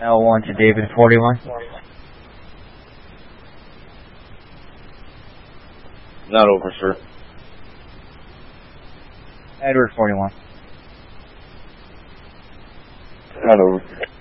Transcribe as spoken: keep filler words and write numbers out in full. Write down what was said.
L one to David forty-one. Not over, sir. Edward forty-one. Not over.